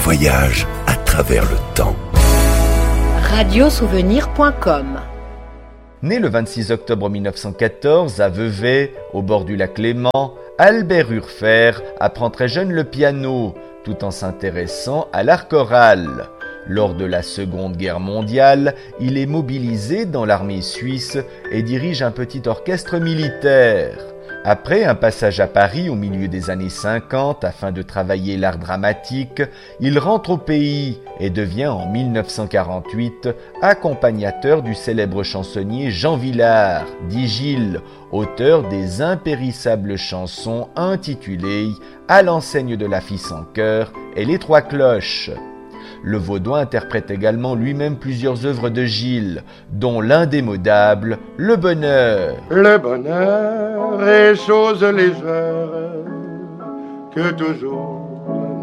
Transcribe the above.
voyage à travers le temps. Radiosouvenir.com. Né le 26 octobre 1914 à Vevey, au bord du lac Léman, Albert Urfer apprend très jeune le piano, tout en s'intéressant à l'art choral. Lors de la Seconde Guerre mondiale, il est mobilisé dans l'armée suisse et dirige un petit orchestre militaire. Après un passage à Paris au milieu des années 50 afin de travailler l'art dramatique, il rentre au pays et devient en 1948 accompagnateur du célèbre chansonnier Jean Vilar, dit Gilles, auteur des impérissables chansons intitulées « À l'enseigne de la fille sans cœur » et « Les trois cloches ». Le Vaudois interprète également lui-même plusieurs œuvres de Gilles, dont l'indémodable « Le bonheur ». Le bonheur est chose légère que toujours